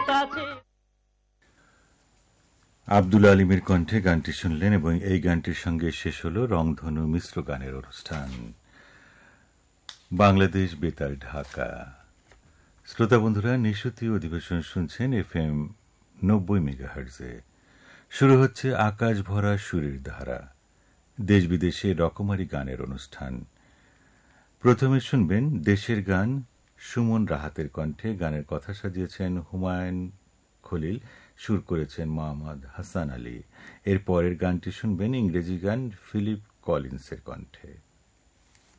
কাছে। আব্দুল আলিমের কণ্ঠে গানটি শুনলেন এবং এই গানটির সঙ্গে শেষ হল রংধনু মিশ্র গানের অনুষ্ঠান বাংলাদেশ বেতার ঢাকা। শ্রোতা বন্ধুরা, নিশুতি অধিবেশন শুনছেন FM 90 মেগাহার্টজে। শুরু হচ্ছে আকাশ ভরা সুরের ধারা, দেশ বিদেশে রকমারি গানের অনুষ্ঠান। প্রথমে শুনবেন দেশের গান সুমন রাহাতের কণ্ঠে। গানের কথা সাজিয়েছেন হুমায়ুন খলিল, সুর করেছেন মোহাম্মদ হাসান আলী। এর পরের গানটি শুনবেন ইংরেজি গান ফিলিপ কলিন্সের কণ্ঠে।